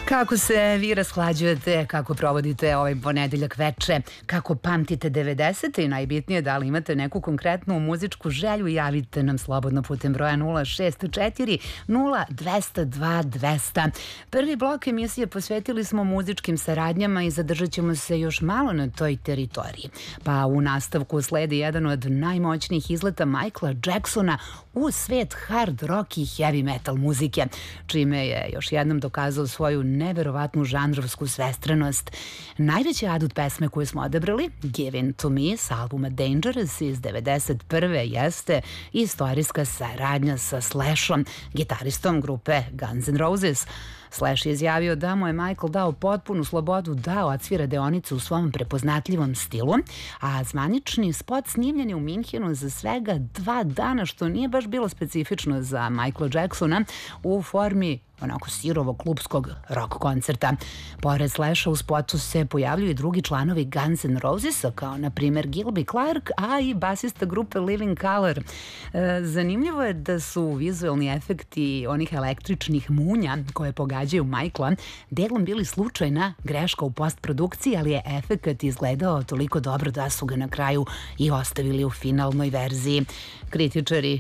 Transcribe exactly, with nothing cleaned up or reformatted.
Kako se vi rashlađujete, kako provodite ovaj ponedeljak veče, kako pamtite devedesete i najbitnije da li imate neku konkretnu muzičku želju, javite nam slobodno putem broja nula šest četiri nula dvesta dva dvesta. Prvi blok emisije posvetili smo muzičkim saradnjama i zadržat ćemo se još malo na toj teritoriji. Pa u nastavku sledi jedan od najmoćnijih izleta Michaela Jacksona u svet hard rock i heavy metal muzike, čime je još jednom dokazao svoju neverovatnu žanrovsku svestranost. Najveći adut pesme koju smo odabrali, Given to Me s albuma Dangerous iz devedeset prve jeste istorijska saradnja sa Slashom, gitaristom grupe Guns N' Roses. Slash je izjavio da mu je Michael dao potpunu slobodu da odsvira deonicu u svom prepoznatljivom stilu, a zvanični spot snimljen je u Minhenu za svega dva dana, što nije baš bilo specifično za Michaela Jacksona, u formi onako sirovog klubskog rock koncerta. Pored Slasha u spotu se pojavljuju i drugi članovi Guns N' Rosesa, kao na primer Gilby Clarke, a i basista grupe Living Colour. E, zanimljivo je da su vizualni efekti onih električnih munja koje pogađaju Michaela delom bili slučajna greška u postprodukciji, ali je efekat izgledao toliko dobro da su ga na kraju i ostavili u finalnoj verziji. Kritičari